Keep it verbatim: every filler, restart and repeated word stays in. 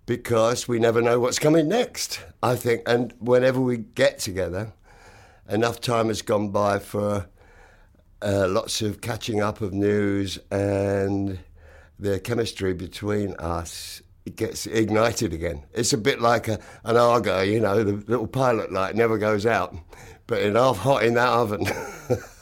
because we never know what's coming next, I think. And whenever we get together, enough time has gone by for uh, lots of catching up of news, and the chemistry between us, it gets ignited again. It's a bit like a, an Argo, you know, the little pilot light never goes out, but in half hot in that oven.